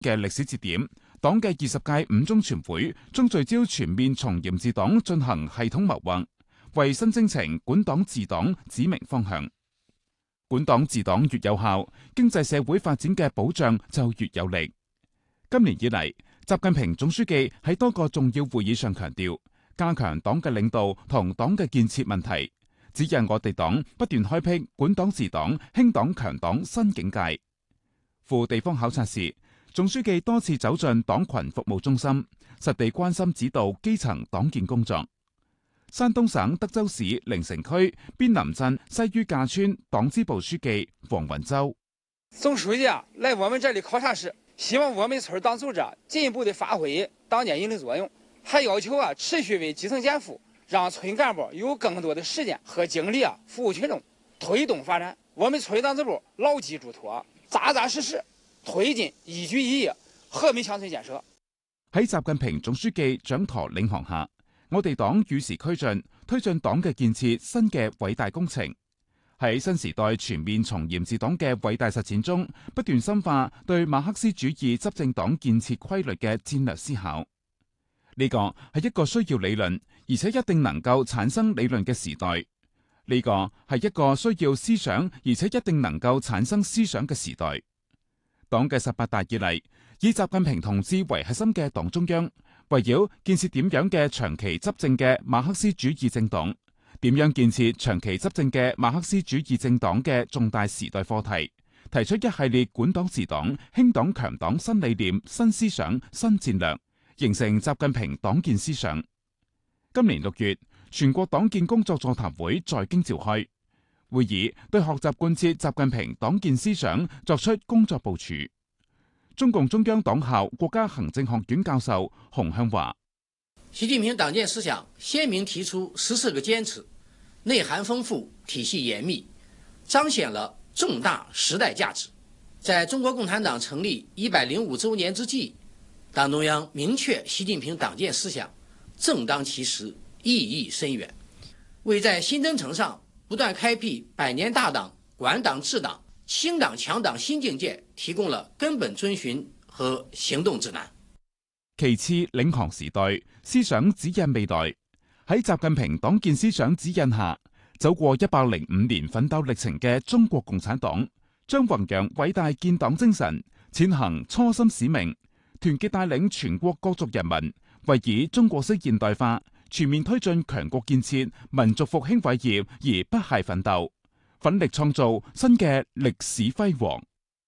嘅歷史節點，黨嘅20屆五中全會將聚焦全面從嚴治黨進行系統謀劃，為新征程管黨治黨指明方向。管黨治黨越有效，經濟社會發展嘅保障就越有力。今年以嚟，習近平總書記喺多個重要會議上強調，加強黨嘅領導同黨嘅建設問題，指引我哋黨不斷開闢管黨治黨、興黨強黨新境界。赴地方考察時，總書記多次走進黨群服務中心，實地關心指導基層黨建工作。山東省德州市靈城區邊林鎮西于架村黨支部書記黃雲洲： 總書記來我們這裡考察時，希望我們村黨組織進一步地發揮黨建引領作用，還要求持續為基層減負，讓村幹部有更多的時間和精力服務群眾，推動發展。我們村黨支部牢記囑託，扎扎實實推進一舉一役和平鄉村建設。 喺習近平總書記掌舵領航下，我哋黨與時俱進，推進黨嘅建設新嘅偉大工程。喺新時代全面從嚴治黨嘅偉大實踐中，不斷深化對馬克思主義執政黨建設規律嘅戰略思考。呢個係一個需要理論，而且一定能夠產生理論嘅時代。呢個係一個需要思想，而且一定能夠產生思想嘅時代。黨嘅18大以嚟，以習近平同志為核心嘅黨中央，圍繞建設點樣嘅長期執政嘅馬克思主義政黨，點樣建設長期執政嘅馬克思主義政黨嘅重大時代課題，提出一系列管黨治黨、興黨強黨新理念、新思想、新戰略，形成習近平黨建思想。今年6月，全國黨建工作座談會在京召開，會議對學習貫徹習近平黨建思想作出工作部署。中共中央黨校國家行政學院教授洪向華： 習近平黨建思想鮮明提出14個堅持，內涵豐富，體系嚴密，彰顯了重大時代價值。在中國共產黨成立105週年之際，黨中央明確習近平黨建思想正當其時，意義深遠，為在新征程上不斷開闢百年大黨、管黨治黨、興黨強黨新境界提供了根本遵循和行動指南。 其次，領航時代，思想指引未來。喺習近平黨建思想指引下，走過105年奮鬥歷程嘅中國共產黨，將弘揚偉大建黨精神，踐行初心使命，團結帶領全國各族人民，為以中國式現代化全面推進強國建設、民族復興偉業而不懈奮鬥，奮力創造新嘅歷史輝煌。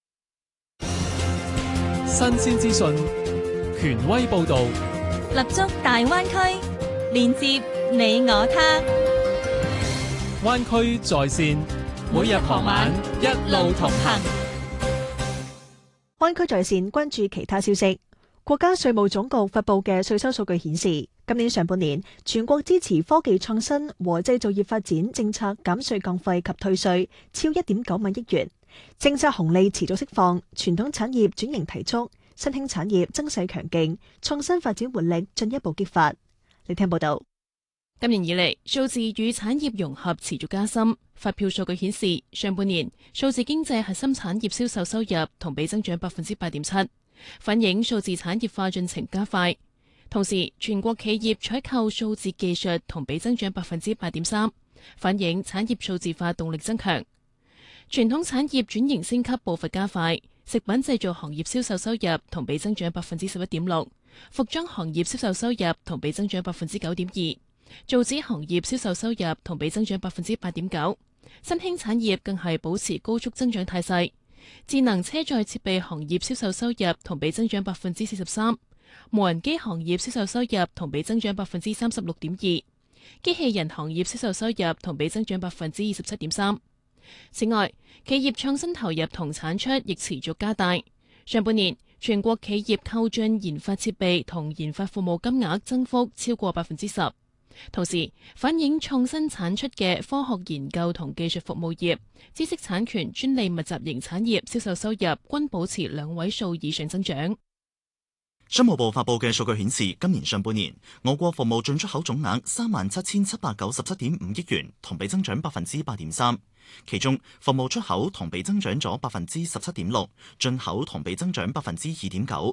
新鮮資訊，權威報導， 立足大灣區，連接你我他。 灣區在線，每日傍晚一路同行。 灣區在線關注其他消息。國家稅務總局發佈嘅稅收數據顯示，今年上半年全國支持科技創新和製造業發展政策減稅降費及退稅超1.9萬億元，政策紅利持續釋放，傳統產業轉型提速，新興產業增勢強勁，創新發展活力進一步激發。你聽報道。 今年以嚟，數字與產業融合持續加深。發票數據顯示，上半年數字經濟核心產業銷售收入同比增長8.7%，反映數字產業化進程加快。同時，全國企業採購數字技術同比增長8.3%，反映產業數字化動力增強。傳統產業轉型升級步伐加快，食品製造行業銷售收入同比增長11.6%，服裝行業銷售收入同比增長9.2%。造紙行業銷售收入同比增長8.9%，新興產業更係保持高速增長態勢。智能車載設備行業銷售收入同比增長43%，無人機行業銷售收入同比增長36.2%，機器人行業銷售收入同比增長27.3%。此外，企業創新投入同產出亦持續加大。上半年，全國企業購進研發設備同研發服務金額增幅超過10%。同時，反映創新產出嘅科學研究同技術服務業、知識產權專利密集型產業銷售收入均保持2位數以上增長。 商務部發布嘅數據顯示，今年上半年我國服務進出口總額37,797.5億元，同比增長8.3%。其中，服務出口同比增長咗17.6%，進口同比增長2.9%。